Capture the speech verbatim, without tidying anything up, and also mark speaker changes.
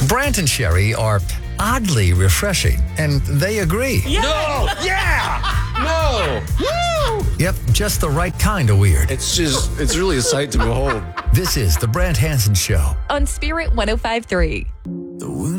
Speaker 1: Brant and Sherry are oddly refreshing, and they agree.
Speaker 2: Yeah.
Speaker 3: No! Yeah! No! Woo!
Speaker 1: Yep, just the right kind of weird.
Speaker 3: It's just, it's really a sight to behold.
Speaker 1: This is The Brant Hansen Show.
Speaker 4: On Spirit one oh five point three.
Speaker 5: The wound